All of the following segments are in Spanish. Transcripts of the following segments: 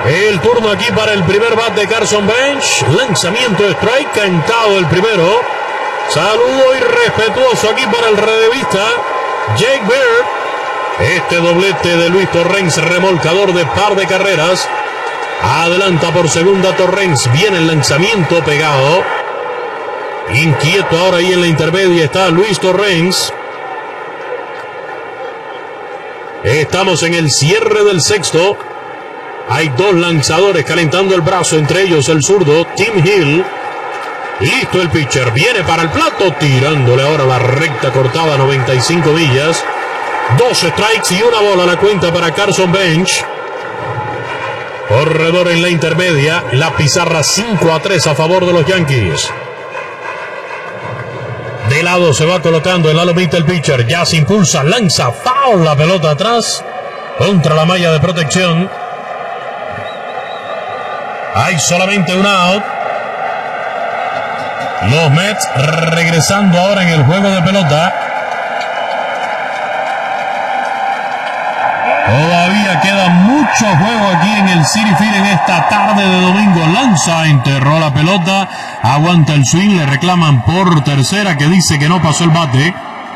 El turno aquí para el primer bat de Carson Bench. Lanzamiento de strike, cantado el primero. Saludo irrespetuoso aquí para el relevista Jake Bird. Este doblete de Luis Torrens, remolcador de par de carreras. Adelanta por segunda Torrens. Viene el lanzamiento pegado. Inquieto ahora ahí en la intermedia está Luis Torrens. Estamos en el cierre del sexto. Hay dos lanzadores calentando el brazo, entre ellos el zurdo Tim Hill. Listo el pitcher, viene para el plato, tirándole ahora la recta cortada a 95 millas. 2 strikes y una bola la cuenta para Carson Bench. Corredor en la intermedia, la pizarra 5-3 a favor de los Yankees. De lado se va colocando el alomita el pitcher, ya se impulsa, lanza, foul, la pelota atrás, contra la malla de protección. Hay solamente un out. Los Mets regresando ahora en el juego de pelota. Todavía queda mucho juego aquí en el Citi Field en esta tarde de domingo. Lanza, enterró la pelota, aguanta el swing, le reclaman por tercera, que dice que no pasó el bate.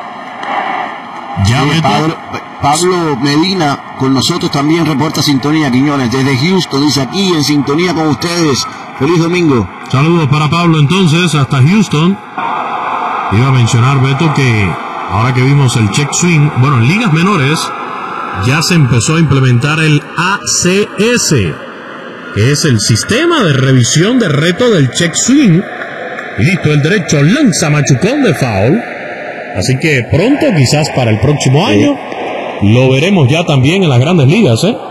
Ya sí, Pablo Medina con nosotros también reporta sintonía, Quiñones, desde Houston, dice aquí en sintonía con ustedes. Feliz domingo. Saludos para Pablo entonces, hasta Houston. Iba a mencionar, Beto, que ahora que vimos el check swing, bueno, en ligas menores ya se empezó a implementar el ACS, que es el sistema de revisión de reto del check swing. Listo el derecho, lanza, machucón de foul. Así que pronto, quizás para el próximo año, lo veremos ya también en las grandes ligas, ¿eh?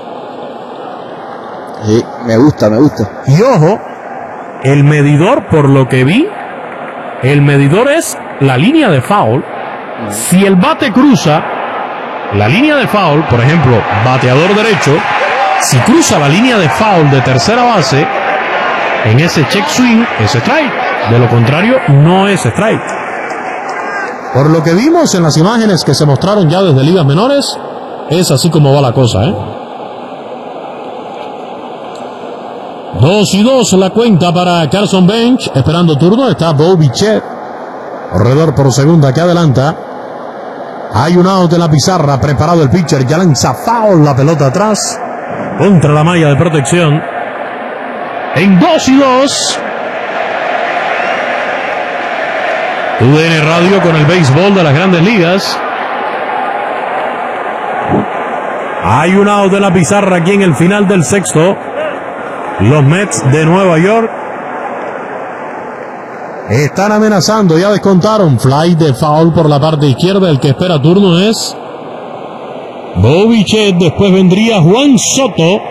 Sí, me gusta. Y ojo, el medidor, por lo que vi, el medidor es la línea de foul. Si el bate cruza la línea de foul, por ejemplo, bateador derecho, si cruza la línea de foul de tercera base, en ese check swing es strike. De lo contrario, no es strike. Por lo que vimos en las imágenes que se mostraron ya desde ligas menores, es así como va la cosa, ¿eh? 2-2 la cuenta para Carson Bench. Esperando turno está Bo Bichette. Corredor por segunda que adelanta. Hay un out en la pizarra. Preparado el pitcher. Ya lanza foul, la pelota atrás, contra la malla de protección. En 2-2. TUDN Radio con el béisbol de las grandes ligas. Hay un out de la pizarra aquí en el final del sexto. Los Mets de Nueva York están amenazando, ya descontaron. Fly de foul por la parte izquierda. El que espera turno es Bo Bichette. Después vendría Juan Soto.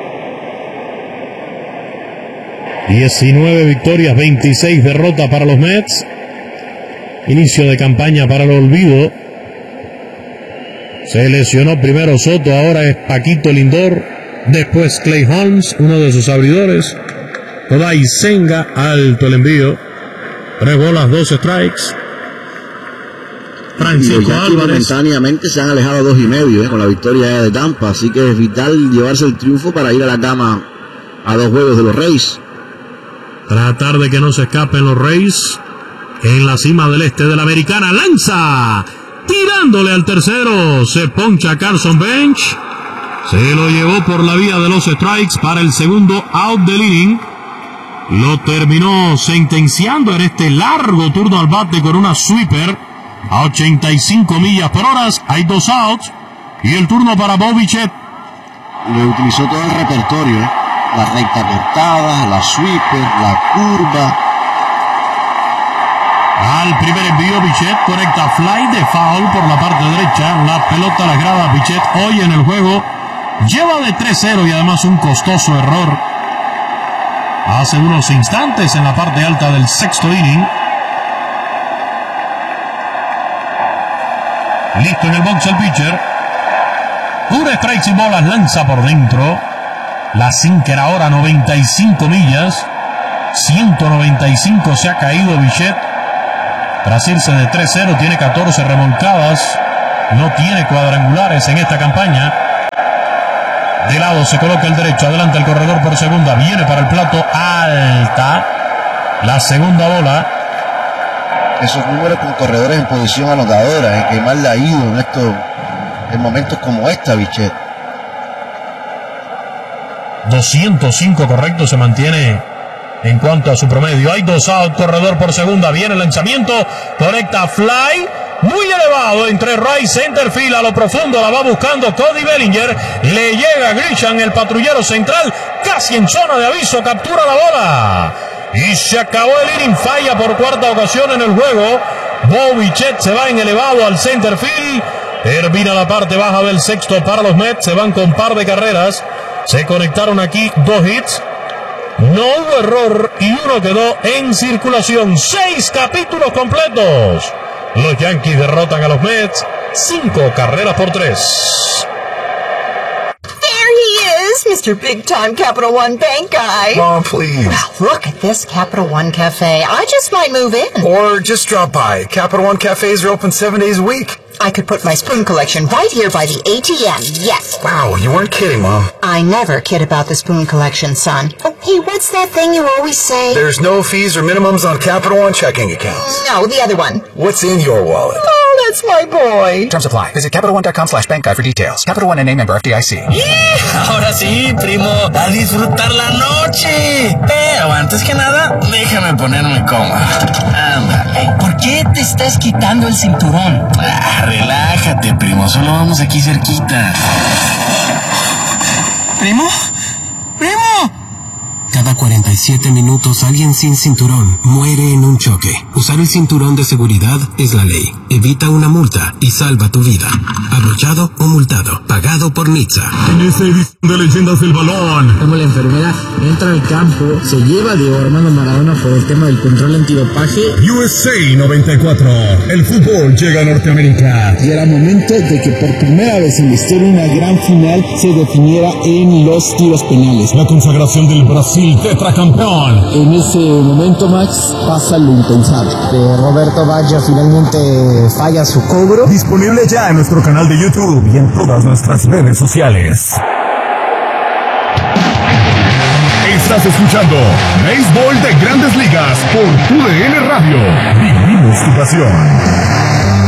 19 victorias, 26 derrotas para los Mets. Inicio de campaña para el olvido. Se lesionó primero Soto, ahora es Paquito Lindor, después Clay Holmes, uno de sus abridores. Kodai Senga, alto el envío. 3 bolas, 2 strikes. Francisco Álvarez. Momentáneamente se han alejado 2.5 con la victoria de Tampa, así que es vital llevarse el triunfo para ir a la cama a 2 juegos de los Rays. Tratar de que no se escapen los Rays. En la cima del este de la Americana, lanza, tirándole al tercero, se poncha Carson Bench, se lo llevó por la vía de los strikes para el segundo out del inning. Lo terminó sentenciando en este largo turno al bate con una sweeper a 85 millas por hora. Hay 2 outs y el turno para Bo Bichette. Le utilizó todo el repertorio, la recta cortada, la sweeper, la curva. Al primer envío, Bichette conecta fly de foul por la parte derecha. La pelota a las gradas. Bichette hoy en el juego lleva de 3-0 y además un costoso error hace unos instantes en la parte alta del sexto inning. Listo en el box el pitcher. Pura strikes y bolas, lanza por dentro. La sinker ahora 95 millas. 195 se ha caído Bichette. Tras irse de 3-0, tiene 14 remolcadas. No tiene cuadrangulares en esta campaña. De lado se coloca el derecho. Adelante el corredor por segunda. Viene para el plato alta. La segunda bola. Esos números con corredores en posición anotadora, que mal le ha ido en momentos como esta, Bichette. 205 correcto se mantiene en cuanto a su promedio. Hay 2 out, corredor por segunda. Viene el lanzamiento. Conecta fly. Muy elevado entre right center field. A lo profundo la va buscando Cody Bellinger. Le llega Grisham, el patrullero central. Casi en zona de aviso. Captura la bola. Y se acabó el inning. Falla por cuarta ocasión en el juego. Bo Bichette se va en elevado al center field. Termina la parte baja del sexto para los Mets. Se van con par de carreras. Se conectaron aquí 2 hits. No hubo error y uno quedó en circulación. 6 capítulos completos. Los Yankees derrotan a los Mets 5 carreras por 3. Mr. Big Time Capital One Bank guy. Mom, please. Well, look at this Capital One Cafe. I just might move in. Or just drop by. Capital One cafes are open 7 days a week. I could put my spoon collection right here by the ATM. Yes. Wow, you weren't kidding, Mom. I never kid about the spoon collection, son. Oh, hey, what's that thing you always say? There's no fees or minimums on Capital One checking accounts. No, the other one. What's in your wallet? Oh, that's my boy. Terms apply. Visit CapitalOne.com/bankguide for details. Capital One NA, member FDIC. Ahora sí, primo, a disfrutar la noche. Pero antes que nada, déjame ponerme cómodo. Ándale. ¿Por qué te estás quitando el cinturón? Relájate, primo, solo vamos aquí cerquita. ¿Primo? ¡Primo! Cada 47 minutos alguien sin cinturón muere en un choque. Usar el cinturón de seguridad es la ley. Evita una multa y salva tu vida. Abrochado o multado. Pagado por NHTSA. En esta edición de Leyendas del Balón. Como la enfermera entra al campo, se lleva a Diego Armando Maradona por el tema del control antidopaje. USA 94. El fútbol llega a Norteamérica. Y era momento de que por primera vez en la historia una gran final se definiera en los tiros penales. La consagración del Brasil tetracampeón. En ese momento, Max, pasa lo impensable. Roberto Baggio finalmente falla su cobro. Disponible ya en nuestro canal de YouTube y en todas nuestras redes sociales. Estás escuchando Béisbol de Grandes Ligas por TUDN Radio. Vivimos tu pasión.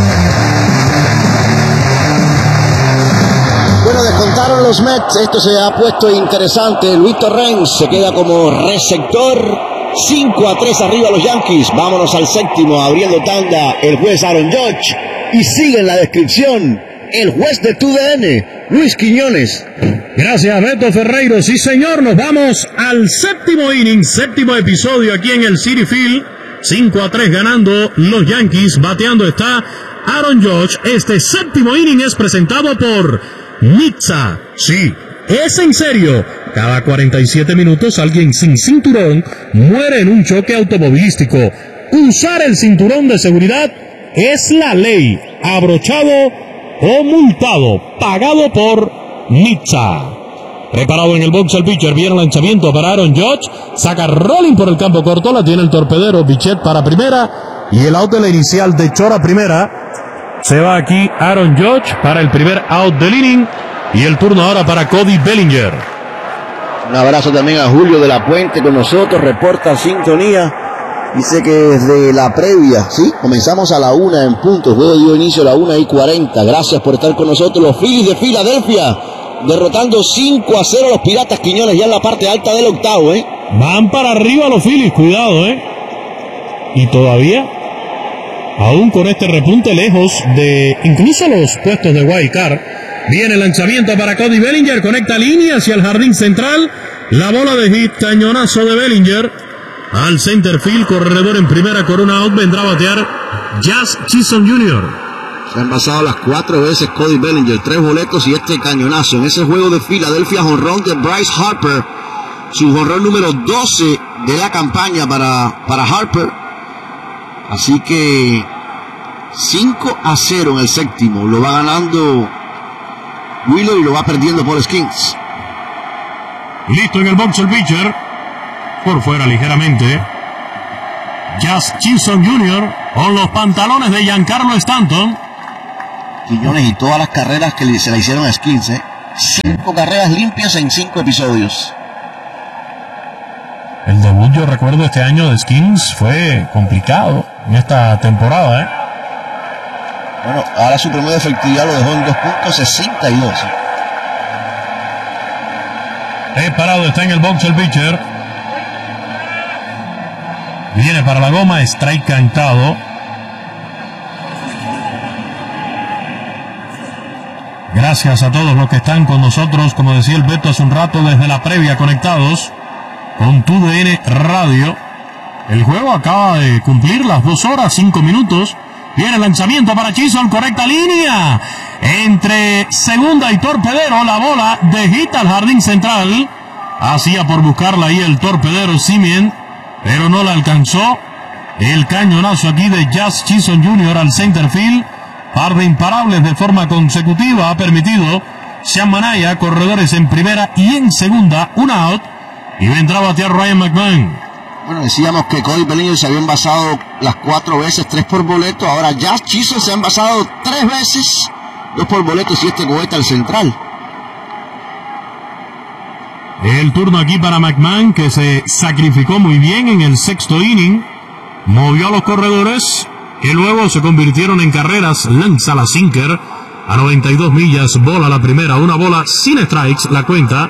Bueno, descontaron los Mets. Esto se ha puesto interesante. Luis Torrens se queda como receptor. 5-3 arriba los Yankees. Vámonos al séptimo, abriendo tanda el juez Aaron Judge. Y sigue en la descripción el juez de TUDN, Luis Quiñones. Gracias, Beto Ferreiro. Sí, señor, nos vamos al séptimo inning, séptimo episodio aquí en el Citi Field. 5-3 ganando los Yankees. Bateando está Aaron Judge. Este séptimo inning es presentado por NHTSA. Sí, es en serio. Cada 47 minutos alguien sin cinturón muere en un choque automovilístico. Usar el cinturón de seguridad es la ley. Abrochado o multado. Pagado por NHTSA. Preparado en el box el pitcher. Viene el lanzamiento para Aaron Judge. Saca rolling por el campo corto. La tiene el torpedero. Bichette para primera. Y el out de la inicial de Chora primera. Se va aquí Aaron Judge para el primer out del inning. Y el turno ahora para Cody Bellinger. Un abrazo también a Julio de la Puente con nosotros. Reporta sintonía. Dice que desde la previa, ¿sí? Comenzamos a la 1 en punto. El juego dio inicio a la 1:40. Gracias por estar con nosotros. Los Phillies de Filadelfia derrotando 5-0 a los Piratas. Quiñones ya en la parte alta del octavo, Van para arriba los Phillies. Cuidado, Y todavía, aún con este repunte, lejos de incluso los puestos de wild card. Viene el lanzamiento para Cody Bellinger. Conecta línea hacia el jardín central. La bola de hit, cañonazo de Bellinger. Al center field, corredor en primera con un out. Vendrá a batear Jazz Chisholm Jr. Se han pasado las 4 veces Cody Bellinger. 3 boletos y este cañonazo. En ese juego de Filadelfia, jonrón de Bryce Harper. Su jonrón número 12 de la campaña para Harper. Así que 5-0 en el séptimo. Lo va ganando Wheeler y lo va perdiendo Paul Skeens. Listo en el box el pitcher. Por fuera ligeramente. Jazz Chisholm Jr. con los pantalones de Giancarlo Stanton. Quiñones y todas las carreras que se le hicieron a Skeens, 5 carreras limpias en 5 episodios. El debut, yo recuerdo, este año de Skins fue complicado en esta temporada, ¿eh? Bueno, ahora su promedio de efectividad lo dejó en 2.62. Parado está en el box el pitcher. Viene para la goma, strike cantado. Gracias a todos los que están con nosotros, como decía el Beto hace un rato, desde la previa conectados con TUDN Radio. El juego acaba de cumplir las 2 horas 5 minutos. Viene el lanzamiento para Chisholm, correcta línea. Entre segunda y torpedero, la bola de hit al jardín central. Hacía por buscarla ahí el torpedero Simeon, pero no la alcanzó. El cañonazo aquí de Jazz Chisholm Jr. al center field. Par de imparables de forma consecutiva ha permitido Sean Manaya, corredores en primera y en segunda, un out. Y vendrá a batear Ryan McMahon. Bueno, decíamos que Cody Bellinger se había envasado las 4 veces, 3 por boleto. Ahora Jazz Chisholm se ha envasado 3 veces, 2 por boleto y 7 cohete al central. El turno aquí para McMahon, que se sacrificó muy bien en el sexto inning. Movió a los corredores, que luego se convirtieron en carreras. Lanza la sinker a 92 millas, bola la primera, una bola sin strikes, la cuenta.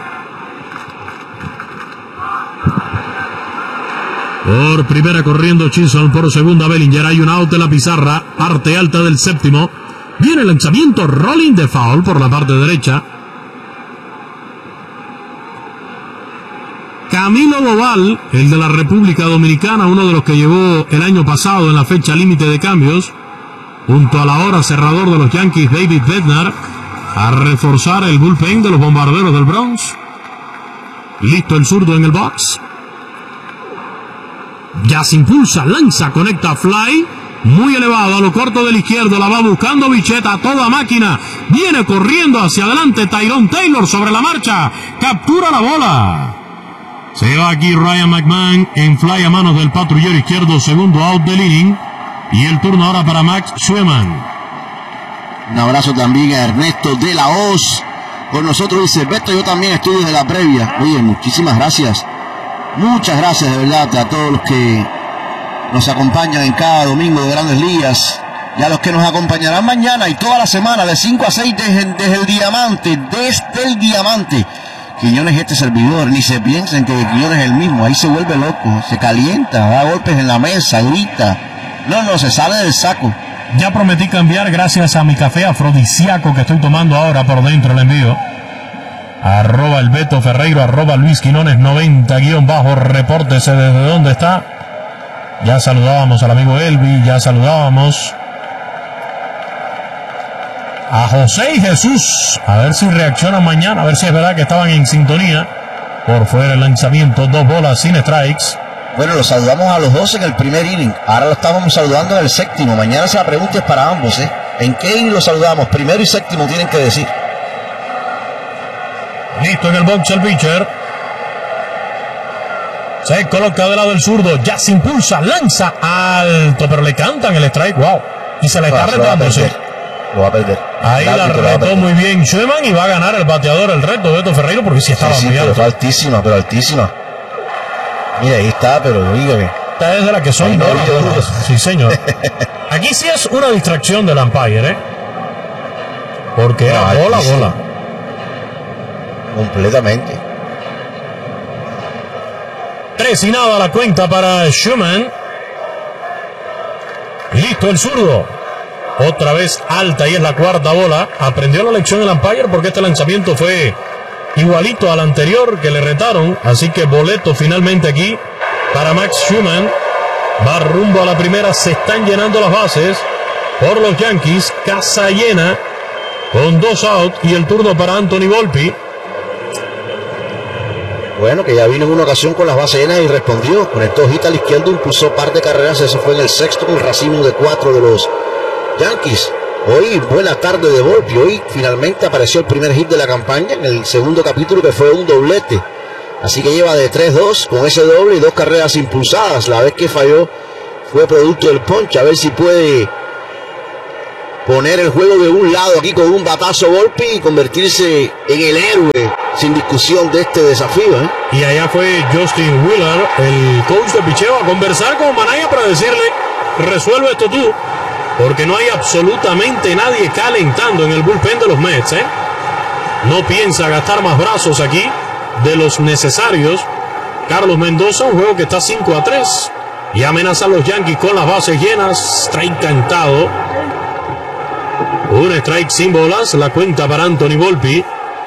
Por primera corriendo Chisholm, por segunda Bellinger, hay un out de la pizarra, parte alta del séptimo. Viene el lanzamiento, rolling de foul por la parte derecha. Camilo Doval, el de la República Dominicana, uno de los que llegó el año pasado en la fecha límite de cambios, junto a la hora cerrador de los Yankees, David Bednar, a reforzar el bullpen de los Bombarderos del Bronx. Listo el zurdo en el box. Ya se impulsa, lanza, conecta, fly, muy elevado a lo corto del izquierdo, la va buscando Bichette a toda máquina, viene corriendo hacia adelante Tyrone Taylor sobre la marcha, captura la bola. Se va aquí Ryan McMahon en fly a manos del patrullero izquierdo, segundo out del inning, y el turno ahora para Max Schumann. Un abrazo también a Ernesto de la Hoz. Con nosotros dice, Beto, yo también estoy desde la previa. Oye, muchísimas gracias. Muchas gracias de verdad a todos los que nos acompañan en cada domingo de Grandes Ligas. Y a los que nos acompañarán mañana y toda la semana de 5 a 6 desde el Diamante. Desde el Diamante. Quiñones y este servidor, ni se piensen que Quiñones es el mismo. Ahí se vuelve loco, se calienta, da golpes en la mesa, grita. No, se sale del saco. Ya prometí cambiar gracias a mi café afrodisíaco que estoy tomando ahora por dentro el envío. Arroba el Beto Ferreiro, arroba Luis Quinones 90_ repórtese desde dónde está. Ya saludábamos al amigo Elvi, ya saludábamos a José y Jesús, a ver si reaccionan mañana, a ver si es verdad que estaban en sintonía. Por fuera el lanzamiento, 2 bolas sin strikes. Bueno, los saludamos a los 2 en el primer inning, ahora lo estábamos saludando en el séptimo. Mañana esa pregunta es para ambos, ¿eh? ¿En qué inning los saludamos? Primero y séptimo tienen que decir. Listo en el box el pitcher. Se coloca de lado el zurdo, ya se impulsa, lanza alto, pero le cantan el strike, wow. Y se le está retando, sí. Lo va a perder. Ahí la retó muy bien Schumann y va a ganar el bateador el reto de Beto Ferreiro porque sí estaba muy alto. Pero altísima, pero altísima. Mira, ahí está, pero dígame. Esta es de la que son bolas. Sí, señor. Aquí sí es una distracción del umpire, ¿eh? Porque bola. Completamente. 3-0 la cuenta para Schumann. Listo el zurdo. Otra vez alta y es la cuarta bola. Aprendió la lección el umpire porque este lanzamiento fue igualito al anterior que le retaron. Así que boleto finalmente aquí para Max Schumann. Va rumbo a la primera. Se están llenando las bases por los Yankees. Casa llena con 2 out y el turno para Anthony Volpi. Bueno, que ya vino en una ocasión con las bases llenas y respondió. Conectó hit al izquierdo, impulsó par de carreras. Eso fue en el sexto con racimo de 4 de los Yankees. Hoy, buena tarde de Volpi. Hoy finalmente apareció el primer hit de la campaña en el segundo capítulo, que fue un doblete. Así que lleva de 3-2 con ese doble y 2 carreras impulsadas. La vez que falló fue producto del ponche. A ver si puede poner el juego de un lado aquí con un batazo Volpi y convertirse en el héroe sin discusión de este desafío, ¿eh? Y allá fue Justin Wheeler, el coach de picheo, a conversar con Manaya para decirle: resuelve esto tú, porque no hay absolutamente nadie calentando en el bullpen de los Mets, ¿eh? No piensa gastar más brazos aquí de los necesarios. Carlos Mendoza, un juego que está 5-3 y amenaza a los Yankees con las bases llenas. Strike cantado, un strike sin bolas, la cuenta para Anthony Volpi.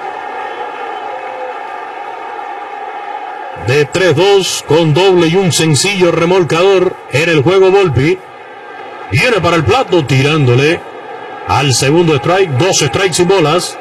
De 3-2 con doble y un sencillo remolcador en el juego. Volpi viene para el plato tirándole al segundo strike, 2 strikes sin bolas.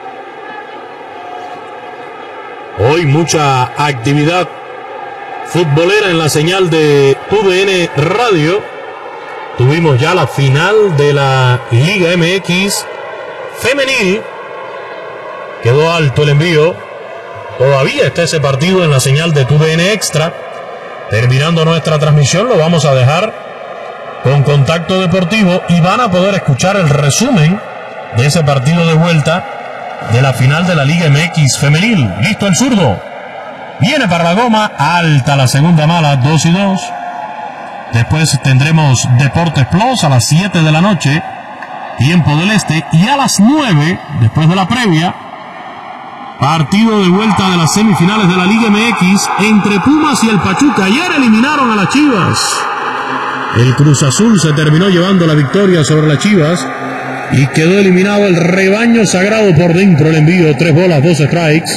Hoy mucha actividad futbolera en la señal de TUDN Radio. Tuvimos ya la final de la Liga MX femenil. Quedó alto el envío. Todavía está ese partido en la señal de TUDN Extra. Terminando nuestra transmisión, lo vamos a dejar con Contacto Deportivo y van a poder escuchar el resumen de ese partido de vuelta de la final de la Liga MX femenil. Listo el zurdo. Viene para la goma, alta la segunda mala, 2-2. Después tendremos Deportes Plus a las 7 de la noche, tiempo del este, y a las 9, después de la previa, partido de vuelta de las semifinales de la Liga MX entre Pumas y el Pachuca. Ayer eliminaron a las Chivas. El Cruz Azul se terminó llevando la victoria sobre las Chivas y quedó eliminado el rebaño sagrado por dentro. El envío, 3 bolas, 2 strikes.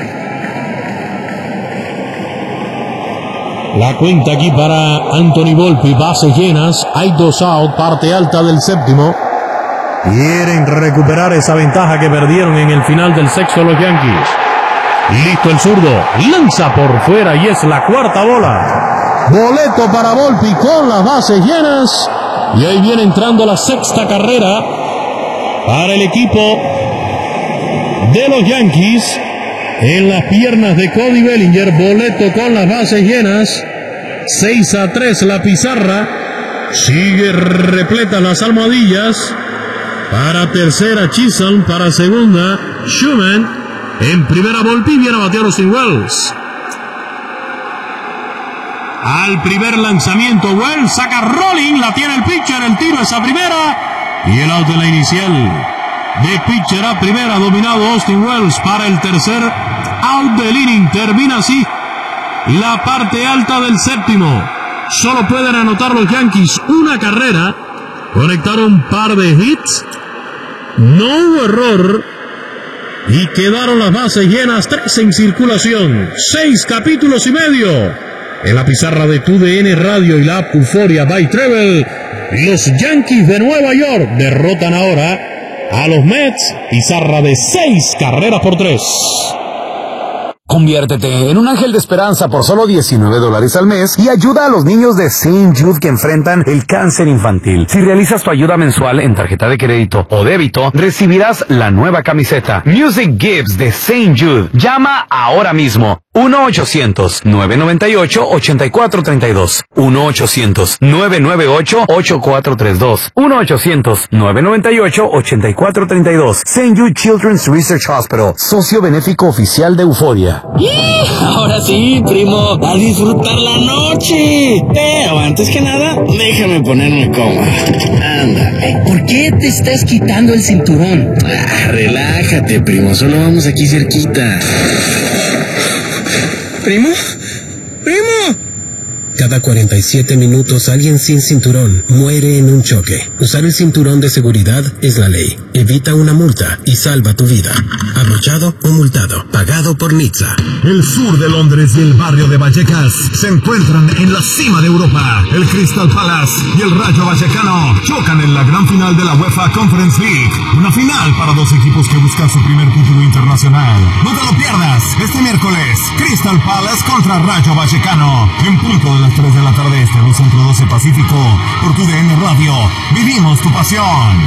La cuenta aquí para Anthony Volpi, bases llenas, hay 2 out, parte alta del séptimo. Quieren recuperar esa ventaja que perdieron en el final del sexto los Yankees. Listo el zurdo, lanza por fuera y es la cuarta bola. Boleto para Volpi con las bases llenas. Y ahí viene entrando la sexta carrera para el equipo de los Yankees. En las piernas de Cody Bellinger, boleto con las bases llenas. 6-3 la pizarra. Sigue repleta las almohadillas. Para tercera Chisholm, para segunda Schumann. En primera Volpi, viene a batear Austin Wells. Al primer lanzamiento Wells saca rolling, la tiene el pitcher, el tiro es a primera y el out de la inicial. De pitcher a primera, dominado Austin Wells para el tercer out del inning. Termina así la parte alta del séptimo. Solo pueden anotar los Yankees una carrera. Conectaron un par de hits. No hubo error. Y quedaron las bases llenas, 3 en circulación. 6 capítulos y medio. En la pizarra de TUDN Radio y la app Euforia by Treble, los Yankees de Nueva York derrotan ahora a los Mets, pizarra de 6 carreras por 3. Conviértete en un ángel de esperanza por solo $19 al mes y ayuda a los niños de St. Jude que enfrentan el cáncer infantil. Si realizas tu ayuda mensual en tarjeta de crédito o débito, recibirás la nueva camiseta Music Gives de St. Jude. Llama ahora mismo. 1-800-998-8432. 1-800-998-8432. 1-800-998-8432. St. Jude Children's Research Hospital, socio benéfico oficial de Euforia. Ahora sí, primo, a disfrutar la noche. Pero antes que nada, déjame ponerme cómodo. Ándale. ¿Por qué te estás quitando el cinturón? Relájate, primo, solo vamos aquí cerquita. ¿Primo? ¡Primo! Cada 47 minutos alguien sin cinturón muere en un choque. Usar el cinturón de seguridad es la ley. Evita una multa y salva tu vida. Abrochado o multado. Pagado por NHTSA. El sur de Londres y el barrio de Vallecas se encuentran en la cima de Europa. El Crystal Palace y el Rayo Vallecano chocan en la gran final de la UEFA Conference League. Una final para 2 equipos que buscan su primer título internacional. No te lo pierdas. Este miércoles, Crystal Palace contra Rayo Vallecano. En punto de las 3 de la tarde este, 2 Centro 12 Pacífico. Por TUDN Radio. Vivimos tu pasión.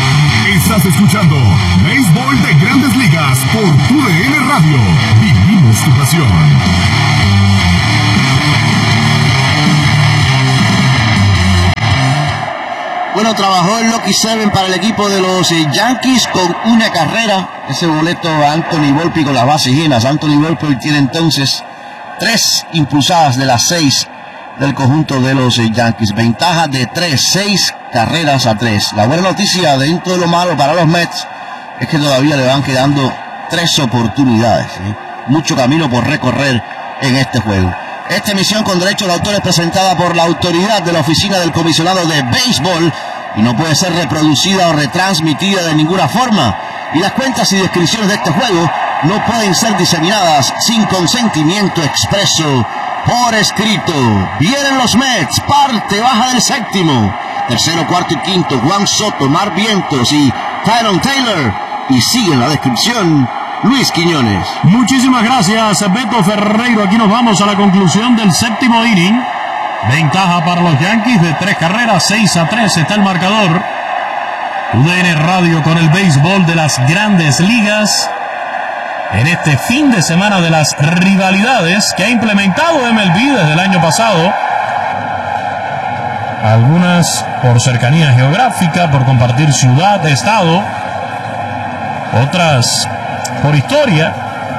Estás escuchando Béisbol de Grandes Ligas por TUDN Radio. Vivimos es tu pasión. Bueno, trabajó el Lucky Seven para el equipo de los Yankees con una carrera. Ese boleto a Anthony Volpe con las bases llenas. Anthony Volpe tiene entonces 3 impulsadas de las 6 del conjunto de los Yankees. Ventaja de 6 carreras a 3. La buena noticia dentro de lo malo para los Mets es que todavía le van quedando 3 oportunidades. Mucho camino por recorrer en este juego. Esta emisión con derechos de autor es presentada por la autoridad de la Oficina del Comisionado de Béisbol y no puede ser reproducida o retransmitida de ninguna forma. Y las cuentas y descripciones de este juego no pueden ser diseminadas sin consentimiento expreso por escrito. Vienen los Mets, parte baja del séptimo. Tercero, cuarto y quinto, Juan Soto, Mar Vientos y Tyron Taylor. Y sigue en la descripción Luis Quiñones. Muchísimas gracias, Beto Ferreiro. Aquí nos vamos a la conclusión del séptimo inning. Ventaja para los Yankees de 3 carreras, 6-3 está el marcador. UDN Radio con el béisbol de las Grandes Ligas. En este fin de semana de las rivalidades que ha implementado MLB desde el año pasado. Algunas por cercanía geográfica, por compartir ciudad, estado. Otras por historia,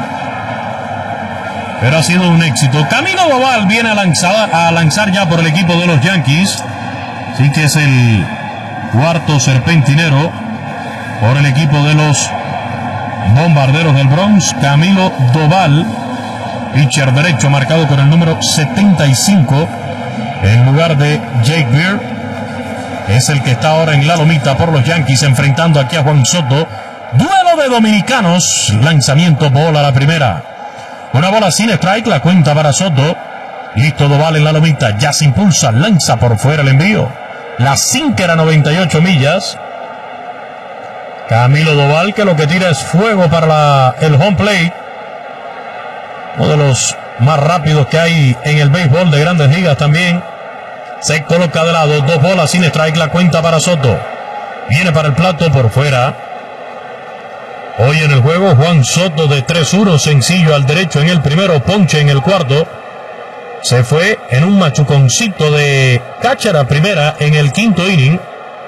pero ha sido un éxito. Camilo Doval viene a lanzar ya por el equipo de los Yankees. Sí que es el cuarto serpentinero por el equipo de los Bombarderos del Bronx. Camilo Doval, pitcher derecho, marcado con el número 75 en lugar de Jake Beer. Es el que está ahora en la lomita por los Yankees, enfrentando aquí a Juan Soto. Duelo de dominicanos. Lanzamiento, bola la primera. Una bola sin strike, la cuenta para Soto. Listo Doval en la lomita. Ya se impulsa, lanza por fuera el envío. La sinker a 98 millas. Camilo Doval, que lo que tira es fuego para el home plate. Uno de los más rápidos que hay en el béisbol de Grandes Ligas también. Se coloca de lado. 2 bolas sin strike, la cuenta para Soto. Viene para el plato por fuera. Hoy en el juego, Juan Soto de 3-1, sencillo al derecho en el primero, ponche en el cuarto. Se fue en un machuconcito de catcher a primera en el quinto inning.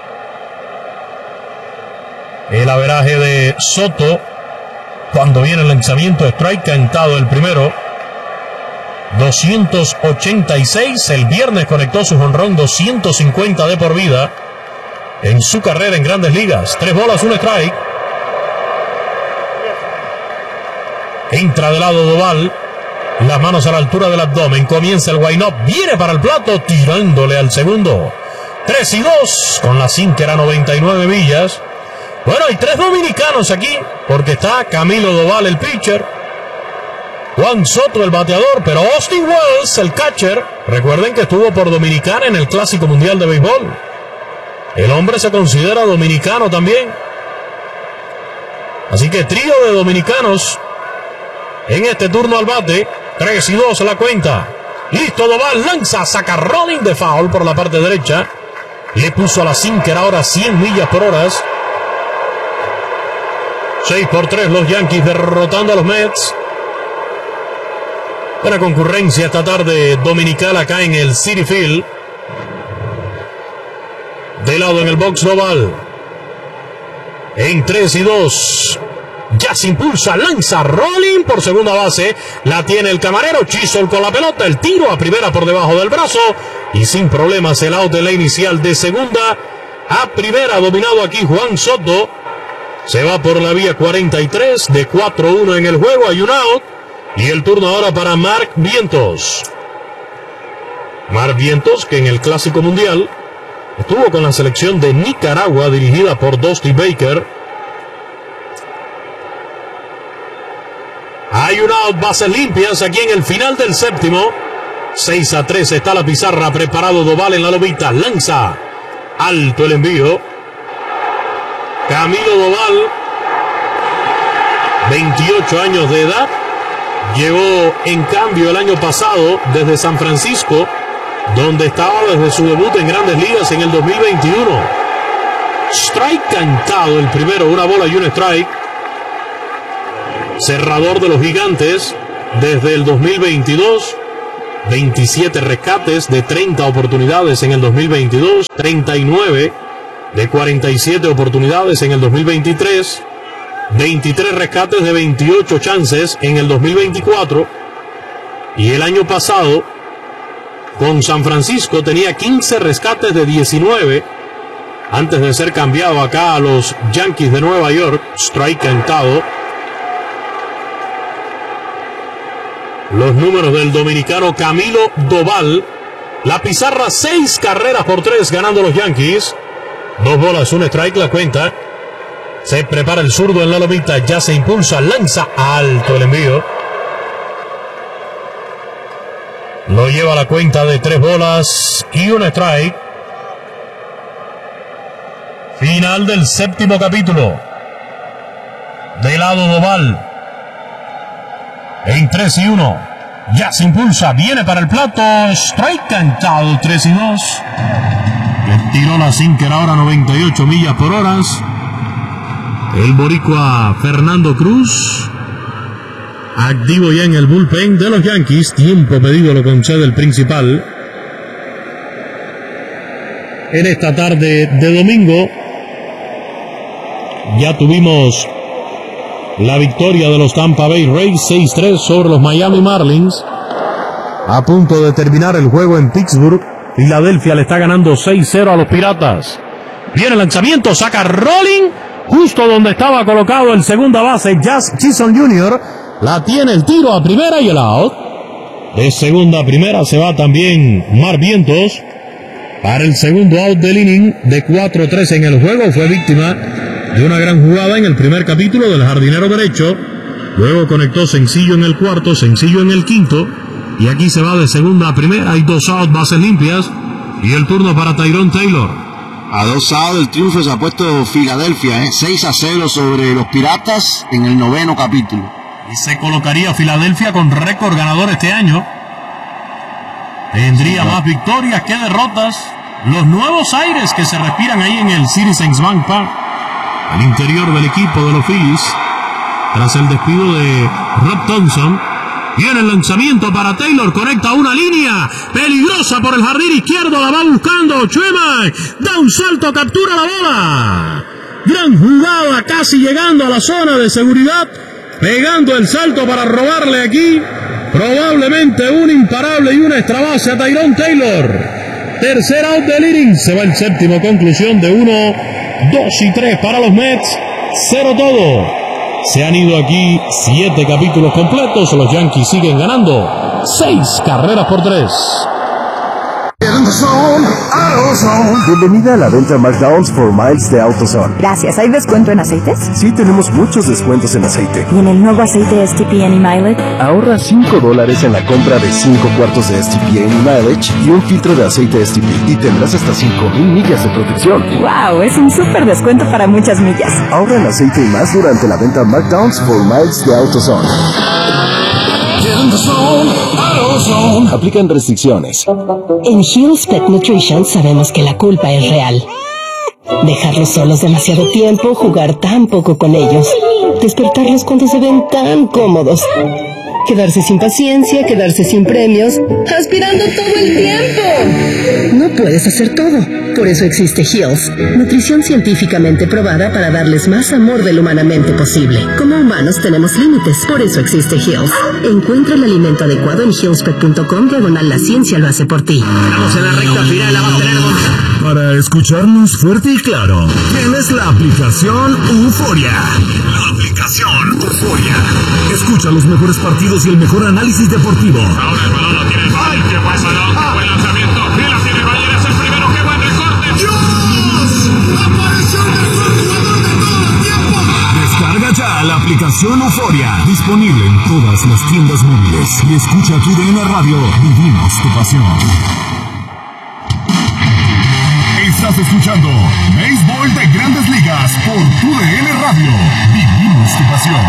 El averaje de Soto, cuando viene el lanzamiento, strike cantado el primero. 286, el viernes conectó su jonrón, 250 de por vida en su carrera en Grandes Ligas. 3 bolas, 1 strike. Entra de lado Doval, las manos a la altura del abdomen, comienza el wind-up, viene para el plato, tirándole al segundo. 3-2, con la sinker a 99 millas. Bueno, hay 3 dominicanos aquí, porque está Camilo Doval, el pitcher, Juan Soto, el bateador, pero Austin Wells, el catcher, recuerden que estuvo por Dominicana en el Clásico Mundial de Béisbol. El hombre se considera dominicano también. Así que trío de dominicanos en este turno al bate. 3-2 la cuenta. Listo Doval, lanza, saca rolling de foul por la parte derecha. Le puso a la sinker ahora 100 millas por hora. 6-3 los Yankees derrotando a los Mets. Buena concurrencia esta tarde dominical acá en el Citi Field. De lado en el box Doval. En 3-2. Ya se impulsa, lanza, rolling por segunda base. La tiene el camarero, Chisholm con la pelota. El tiro a primera por debajo del brazo. Y sin problemas el out de la inicial de segunda a primera. Dominado aquí Juan Soto. Se va por la vía 43 de 4-1 en el juego. Hay un out. Y el turno ahora para Mark Vientos. Mark Vientos, que en el Clásico Mundial estuvo con la selección de Nicaragua dirigida por Dusty Baker. Hay un out, bases limpias aquí en el final del séptimo. 6-3 está la pizarra, preparado Doval en la lomita, lanza, alto el envío. Camilo Doval, 28 años de edad, llegó en cambio el año pasado desde San Francisco, donde estaba desde su debut en Grandes Ligas en el 2021. Strike cantado el primero, 1 bola y 1 strike. Cerrador de los Gigantes, desde el 2022. 27 rescates de 30 oportunidades en el 2022, 39 de 47 oportunidades en el 2023, 23 rescates de 28 chances en el 2024, y el año pasado con San Francisco tenía 15 rescates de 19 antes de ser cambiado acá a los Yankees de Nueva York. Strike cantado. Los números del dominicano Camilo Doval. La pizarra, 6 carreras por 3 ganando los Yankees. 2 bolas, 1 strike la cuenta. Se prepara el zurdo en la lomita. Ya se impulsa, lanza alto el envío. Lo lleva a la cuenta de 3 bolas y 1 strike. Final del séptimo capítulo. De lado Doval. En 3-1. Ya se impulsa. Viene para el plato. Strike cantado. 3-2. Le tiró la sinker ahora 98 millas por hora. El boricua Fernando Cruz. Activo ya en el bullpen de los Yankees. Tiempo pedido lo concede el principal. En esta tarde de domingo ya tuvimos la victoria de los Tampa Bay Rays 6-3 sobre los Miami Marlins. A punto de terminar el juego en Pittsburgh, Filadelfia le está ganando 6-0 a los Piratas. Viene el lanzamiento, saca rolling, justo donde estaba colocado el segunda base Jazz Chisholm Jr. La tiene el tiro a primera y el out. De segunda a primera se va también Mar Vientos. Para el segundo out del inning de 4-3 en el juego, fue víctima de una gran jugada en el primer capítulo del jardinero derecho. Luego conectó sencillo en el cuarto, sencillo en el quinto, y aquí se va de segunda a primera. Hay 2 outs, bases limpias, y el turno para Tyrone Taylor. A 2 outs del triunfo se ha puesto Filadelfia, 6-0 sobre los Piratas en el 9º capítulo. Y se colocaría Filadelfia con récord ganador este año. Tendría más victorias que derrotas. Los nuevos aires que se respiran ahí en el Citizens Bank Park, al interior del equipo de los Phillies, tras el despido de Rob Thompson. Viene el lanzamiento para Taylor, conecta una línea peligrosa por el jardín izquierdo, la va buscando Chema, da un salto, captura la bola. Gran jugada, casi llegando a la zona de seguridad, pegando el salto para robarle aquí probablemente un imparable y una extra base a Tyrone Taylor. Tercer out del inning, se va el séptimo, conclusión de 1, 2 y 3 para los Mets, 0 todo. Se han ido aquí 7 capítulos completos, los Yankees siguen ganando 6 carreras por 3. Bienvenida a la venta McDonald's for Miles de AutoZone. Gracias. ¿Hay descuento en aceites? Sí, tenemos muchos descuentos en aceite. ¿Y en el nuevo aceite STP Any Mileage? Ahorra $5 en la compra de 5 cuartos de STP Any Mileage y un filtro de aceite STP. Y tendrás hasta 5,000 millas de protección. ¡Wow! Es un súper descuento para muchas millas. Ahorra en aceite y más durante la venta McDonald's for Miles de AutoZone. Aplican restricciones. En Hill's Pet Nutrition sabemos que la culpa es real. Dejarlos solos demasiado tiempo, jugar tan poco con ellos, despertarlos cuando se ven tan cómodos, quedarse sin paciencia, quedarse sin premios, aspirando todo el tiempo. No puedes hacer todo. Por eso existe Hill's, nutrición científicamente probada para darles más amor de lo humanamente posible. Como humanos tenemos límites, por eso existe Hill's. Encuentra el alimento adecuado en hillspet.com/la ciencia lo hace por ti. Estamos en la recta final, la va a tener. Para escucharnos fuerte y claro, tienes la aplicación Euforia. La aplicación Euforia. Escucha los mejores partidos y el mejor análisis deportivo. Ahora el balón lo tiene el ¡ay! ¿Qué pasa? No, buen lanzamiento. Y la tiene Bayer, es el primero. ¡Qué buen recorte! ¡Dios! ¡Apareció el mejor jugador de todo el tiempo! Descarga ya la aplicación Euforia. Disponible en todas las tiendas móviles. Y escucha tu DN Radio. Vivimos tu pasión. Estás escuchando Béisbol de Grandes Ligas por TUDN Radio. Vivimos tu pasión.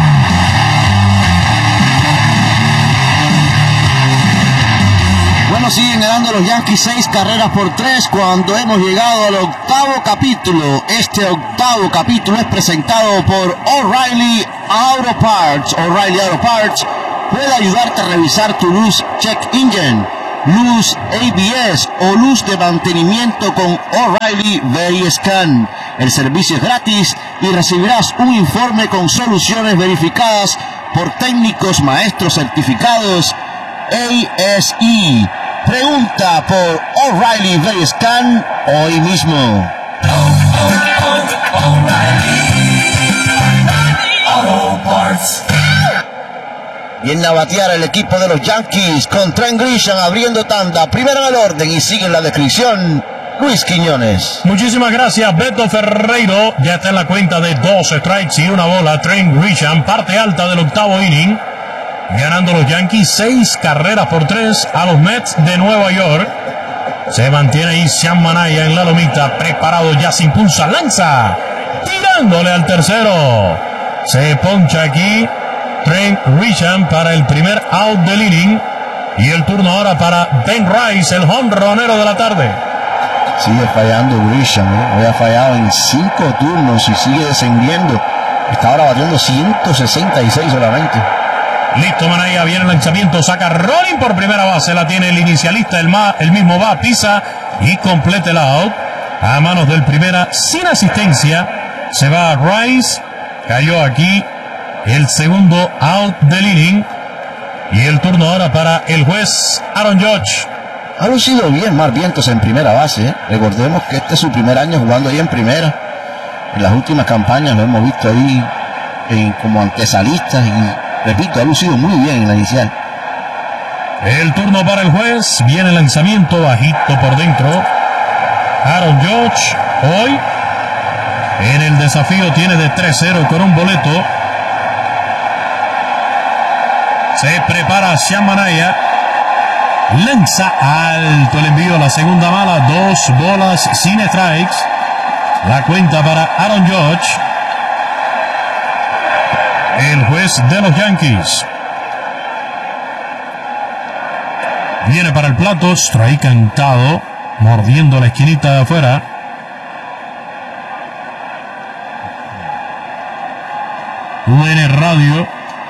Bueno, siguen ganando los Yankees 6 carreras por 3 cuando hemos llegado al octavo capítulo. Este octavo capítulo es presentado por O'Reilly Auto Parts. O'Reilly Auto Parts puede ayudarte a revisar tu luz check engine, luz ABS o luz de mantenimiento con O'Reilly VeriScan. El servicio es gratis y recibirás un informe con soluciones verificadas por técnicos maestros certificados ASE. Pregunta por O'Reilly VeriScan hoy mismo. Viene a batear el equipo de los Yankees con Trent Grisham abriendo tanda. Primero en el orden y sigue en la descripción Luis Quiñones. Muchísimas gracias, Beto Ferreiro. Ya está en la cuenta de 2 strikes y 1 bola. Trent Grisham, parte alta del octavo inning. Ganando los Yankees 6 carreras por 3 a los Mets de Nueva York. Se mantiene ahí Sean Manaea en la lomita. Preparado, ya se impulsa, lanza. Tirándole al tercero. Se poncha aquí Trent Grisham para el primer out del inning. Y el turno ahora para Ben Rice, el jonronero de la tarde. Sigue fallando Grisham, había fallado en 5 turnos y sigue descendiendo. Está ahora batiendo 166 solamente. Listo, Manaea, viene el lanzamiento, saca rolling por primera base, la tiene el inicialista, el mismo va, pisa y completa el out. A manos del primera, sin asistencia, se va Rice, cayó aquí el segundo out del inning. Y el turno ahora para el juez Aaron Judge. Ha lucido bien Mark Vientos en primera base, Recordemos que este es su primer año jugando ahí en primera. En las últimas campañas lo hemos visto ahí como antesalistas y, repito, ha lucido muy bien en la inicial. El turno para el juez, viene el lanzamiento bajito por dentro. Aaron Judge hoy en el desafío tiene de 3-0 con un boleto. Se prepara Sean Manaea. Lanza alto el envío a la segunda mala. 2 bolas sin strikes. La cuenta para Aaron Judge, el juez de los Yankees. Viene para el plato. Strike cantado. Mordiendo la esquinita de afuera. UDN Radio.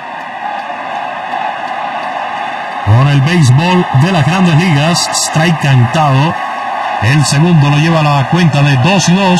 Con el béisbol de las Grandes Ligas. Strike cantado. El segundo lo lleva a la cuenta de 2-2.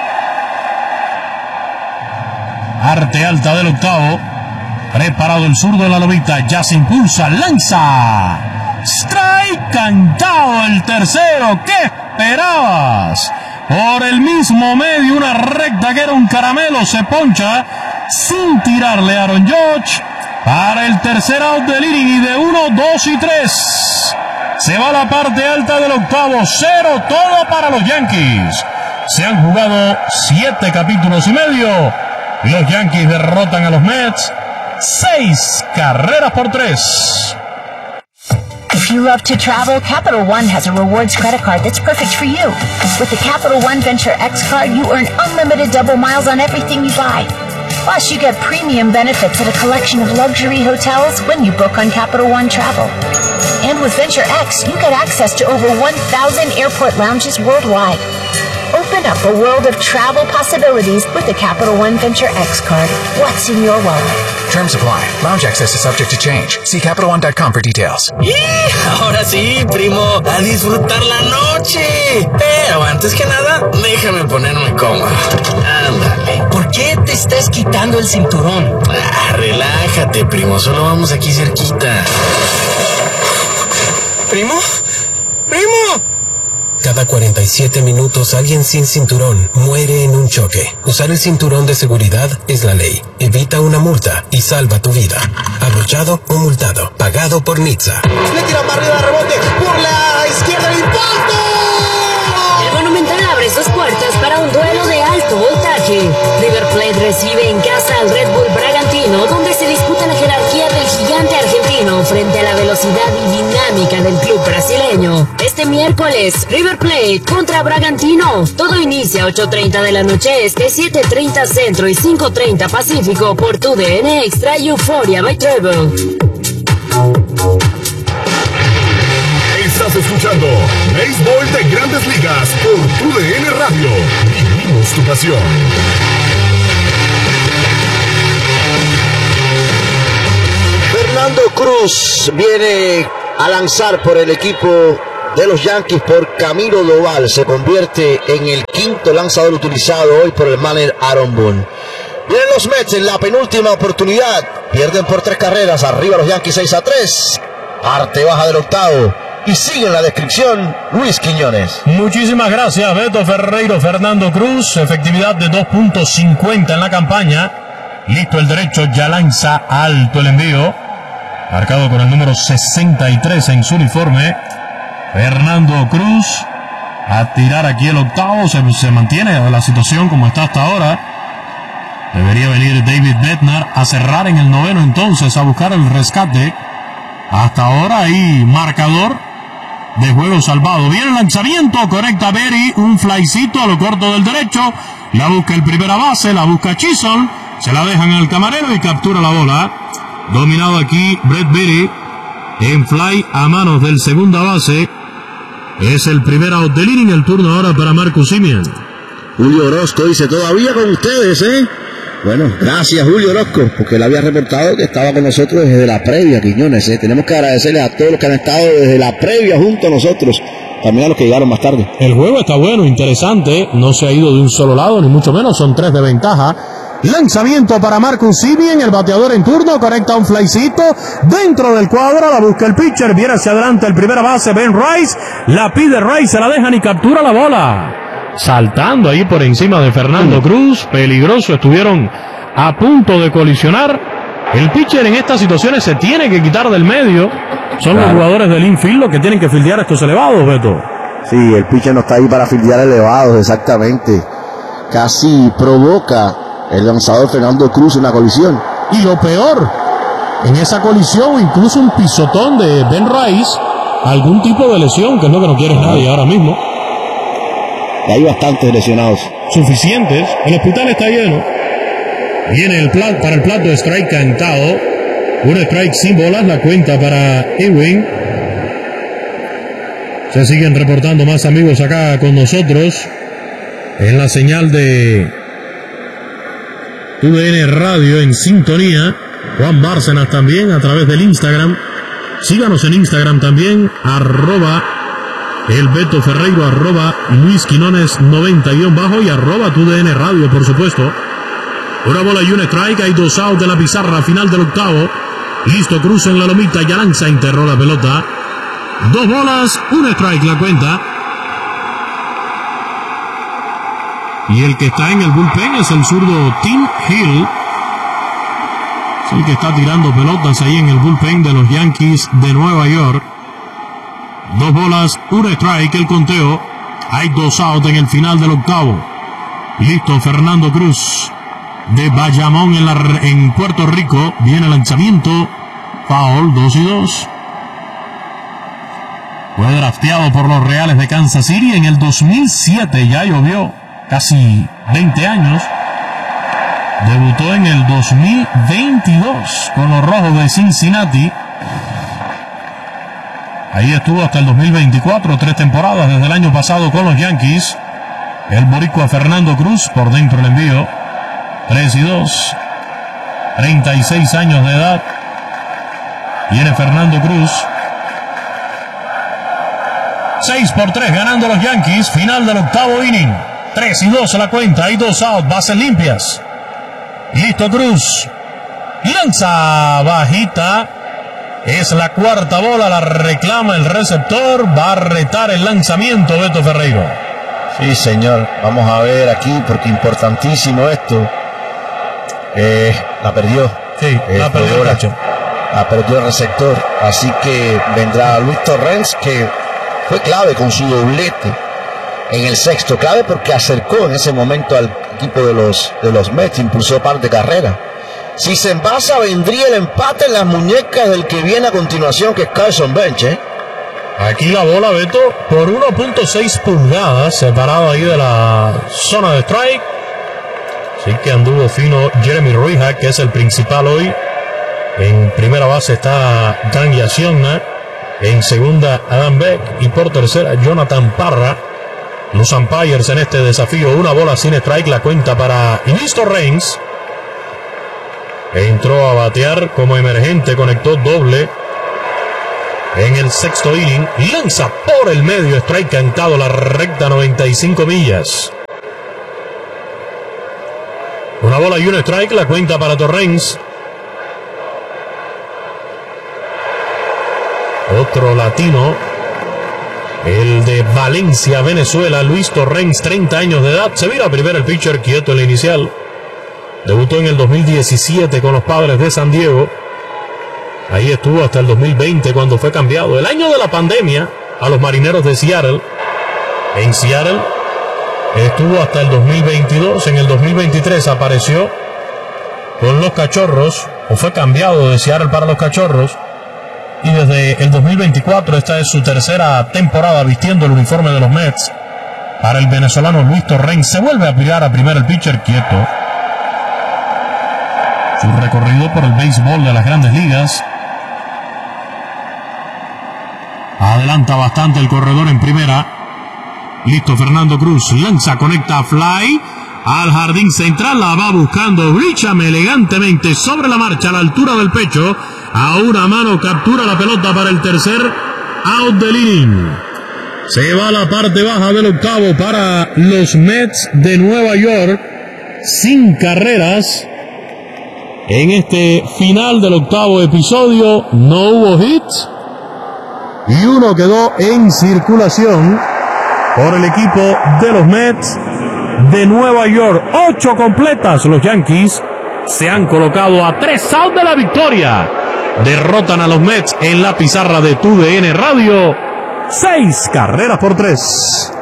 Arte alta del octavo. Preparado el zurdo de la lomita. Ya se impulsa. Lanza. Strike cantado el tercero. ¿Qué esperabas? Por el mismo medio. Una recta que era un caramelo. Se poncha sin tirarle a Aaron Judge. Para el tercer out del inning y de 1, 2 y 3. Se va a la parte alta del octavo. 0 todo para los Yankees. Se han jugado 7 capítulos y medio. Y los Yankees derrotan a los Mets 6 carreras por 3. If you love to travel, Capital One has a rewards credit card that's perfect for you. With the Capital One Venture X card, you earn unlimited double miles on everything you buy. Plus, you get premium benefits at a collection of luxury hotels when you book on Capital One Travel. And with Venture X, you get access to over 1,000 airport lounges worldwide. Open up a world of travel possibilities with the Capital One Venture X card. What's in your wallet? Terms apply. Lounge access is subject to change. See CapitalOne.com for details. Ahora sí, primo, a disfrutar la noche. Pero antes que nada, déjame ponerme cómodo. Ándale. ¿Por qué te estás quitando el cinturón? Relájate, primo, solo vamos aquí cerquita. ¿Primo? ¡Primo! Cada 47 minutos alguien sin cinturón muere en un choque. Usar el cinturón de seguridad es la ley. Evita una multa y salva tu vida. Abrochado o multado. Pagado por NHTSA. Le tira para arriba, rebote. Por la izquierda, el impacto. El Monumental abre sus puertas para un duelo de alto voltaje. River Plate recibe en casa al Red Bull Bragantino, donde se disputa la jerarquía del gigante argentino frente a la velocidad y dinámica del club brasileño. Este miércoles, River Plate contra Bragantino. Todo inicia a 8:30 de la noche este, 7:30 centro y 5:30 pacífico por TUDN Extra y Euphoria by Treble. Estás escuchando Béisbol de Grandes Ligas por TUDN Radio. Vivimos tu pasión. Fernando Fernando Cruz viene a lanzar por el equipo de los Yankees por Camilo Doval. Se convierte en el quinto lanzador utilizado hoy por el manager Aaron Boone. Vienen los Mets en la penúltima oportunidad. Pierden por 3 carreras. Arriba los Yankees 6-3. Parte baja del octavo. Y sigue en la descripción Luis Quiñones. Muchísimas gracias, Beto Ferreiro. Fernando Cruz, efectividad de 2.50 en la campaña. Listo el derecho, ya lanza alto el envío. Marcado con el número 63 en su uniforme. Fernando Cruz a tirar aquí el octavo. Se mantiene la situación como está hasta ahora. Debería venir David Bednar a cerrar en el noveno entonces, a buscar el rescate. Hasta ahora hay marcador de juego salvado. Viene el lanzamiento, correcta Berry, un flycito a lo corto del derecho. La busca el primera base, la busca Chisholm. Se la dejan al camarero y captura la bola. Dominado aquí Brett Berry en fly a manos del segunda base. Es el primer out del inning. El turno ahora para Marcus Semien. Julio Orozco dice, todavía con ustedes, Bueno, gracias Julio Orozco, porque él había reportado que estaba con nosotros desde la previa, Quiñones. Tenemos que agradecerles a todos los que han estado desde la previa junto a nosotros, también a los que llegaron más tarde. El juego está bueno, interesante, no se ha ido de un solo lado, ni mucho menos, son 3 de ventaja. Lanzamiento para Marcus Semien, el bateador en turno, conecta un flycito dentro del cuadro, la busca el pitcher, viene hacia adelante el primera base Ben Rice, la pide Rice, se la dejan y captura la bola. Saltando ahí por encima de Fernando Cruz, peligroso, estuvieron a punto de colisionar. El pitcher en estas situaciones se tiene que quitar del medio. Son los jugadores del infield los que tienen que fildear estos elevados, Beto. Sí, el pitcher no está ahí para fildear elevados, exactamente. Casi provoca el lanzador Fernando Cruz una colisión. Y lo peor, en esa colisión, incluso un pisotón de Ben Rice, algún tipo de lesión, que es lo que no quiere nadie ahora mismo. Hay bastantes lesionados. Suficientes. El hospital está lleno. Viene para el plato de strike cantado. Un strike sin bolas. La cuenta para Ewing. Se siguen reportando más amigos acá con nosotros. En la señal de TUDN Radio en sintonía. Juan Bárcenas también a través del Instagram. Síganos en Instagram también. El Beto Ferreiro, Luis Quinones 90_ y @TUDN Radio, por supuesto. Una bola y un strike, hay 2 outs de la pizarra final del octavo. Listo, Cruz en la lomita, ya lanza, enterró la pelota. 2 bolas, un strike la cuenta. Y el que está en el bullpen es el zurdo Tim Hill. Es el que está tirando pelotas ahí en el bullpen de los Yankees de Nueva York. 2 bolas, un strike, el conteo. Hay 2 outs en el final del octavo. Listo, Fernando Cruz de Bayamón en Puerto Rico. Viene el lanzamiento. Foul, 2-2. Fue drafteado por los Reales de Kansas City en el 2007. Ya llovió casi 20 años. Debutó en el 2022 con los Rojos de Cincinnati. Ahí estuvo hasta el 2024, 3 temporadas desde el año pasado con los Yankees. El boricua Fernando Cruz, por dentro el envío. 3-2. 36 años de edad. Viene Fernando Cruz. 6-3 ganando los Yankees. Final del octavo inning. 3-2 a la cuenta. Hay 2 outs, bases limpias. Listo, Cruz. Lanza bajita. Es la cuarta bola, la reclama el receptor. Va a retar el lanzamiento, Beto Ferreiro. Sí, señor. Vamos a ver aquí, porque importantísimo esto. La perdió. Sí, la perdió el catcher. La perdió el receptor. Así que vendrá Luis Torrens, que fue clave con su doblete en el sexto. Clave porque acercó en ese momento al equipo de los Mets. Impulsó par de carrera. Si se envasa, vendría el empate en las muñecas del que viene a continuación, que es Carson Bench. Aquí la bola, Beto, por 1.6 pulgadas, separado ahí de la zona de strike. Así que anduvo fino Jeremy Rihak, que es el principal hoy. En primera base está Dan Yasionna. En segunda, Adam Beck. Y por tercera, Jonathan Parra. Los umpires en este desafío. Una bola sin strike, la cuenta para Luis Torrens. entró a batear como emergente, conectó doble en el sexto inning, lanza por el medio, strike cantado, la recta, 95 millas. Una bola y un strike, la cuenta para Torrens. Otro latino, el de Valencia, Venezuela, Luis Torrens, 30 años de edad. Se vira primero el pitcher, quieto en la inicial. Debutó en el 2017 con los Padres de San Diego. Ahí estuvo hasta el 2020, cuando fue cambiado, el año de la pandemia, a los Marineros de Seattle. En Seattle estuvo hasta el 2022. En el 2023 apareció con los Cachorros, o fue cambiado de Seattle para los Cachorros. Y desde el 2024, esta es su tercera temporada vistiendo el uniforme de los Mets. Para el venezolano Luis Torrens, se vuelve a pirar a primera el pitcher quieto. Su recorrido por el béisbol de las Grandes Ligas. Adelanta bastante el corredor en primera. Listo Fernando Cruz, lanza, conecta, fly al jardín central, la va buscando Bricham elegantemente sobre la marcha a la altura del pecho. A una mano captura la pelota para el tercer out del inning. Se va a la parte baja del octavo para los Mets de Nueva York, sin carreras. En este final del octavo episodio no hubo hits y uno quedó en circulación por el equipo de los Mets de Nueva York. 8 completas, los Yankees se han colocado a 3 outs de la victoria. Derrotan a los Mets en la pizarra de TUDN Radio, 6 carreras por 3.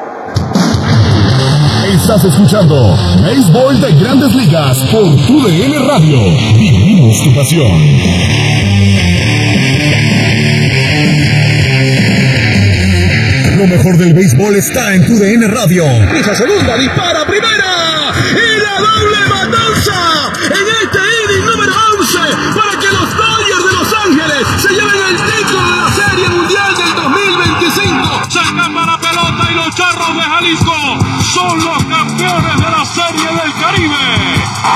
Estás escuchando Béisbol de Grandes Ligas por TUDN Radio. Vivimos tu pasión. Lo mejor del béisbol está en TUDN Radio. Pisa segunda, dispara primera y la doble matanza en este inning número 11 para que los Dodgers de Los Ángeles se lleven el título de la Serie Mundial del 2025. Se escapa la pelota y los Charros de Jalisco son los campeones de la Serie del Caribe.